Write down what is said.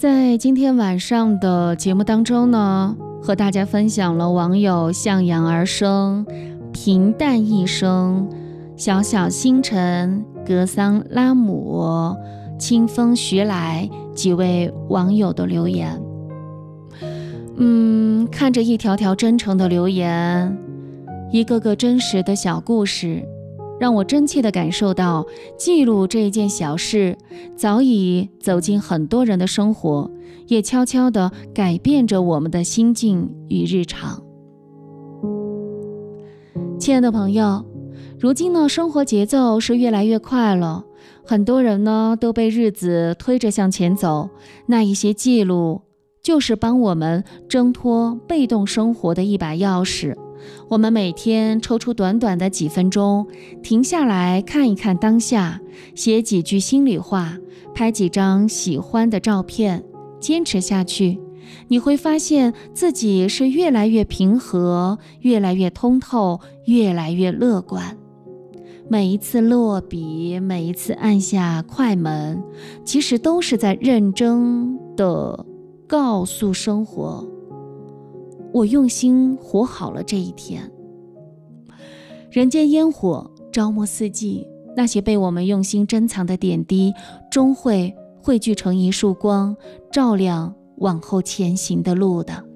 在今天晚上的节目当中呢，和大家分享了网友向阳而生、平淡一生、小小星辰、格桑拉姆、清风徐来几位网友的留言。看着一条条真诚的留言，一个个真实的小故事，让我真切地感受到，记录这一件小事早已走进很多人的生活，也悄悄地改变着我们的心境与日常。亲爱的朋友，如今呢，生活节奏是越来越快了，很多人呢都被日子推着向前走，那一些记录就是帮我们挣脱被动生活的一把钥匙。我们每天抽出短短的几分钟，停下来看一看当下，写几句心里话，拍几张喜欢的照片，坚持下去，你会发现自己是越来越平和，越来越通透，越来越乐观。每一次落笔，每一次按下快门，其实都是在认真的告诉生活，我用心活好了这一天。人间烟火，朝暮四季，那些被我们用心珍藏的点滴，终会汇聚成一束光，照亮往后前行的路的。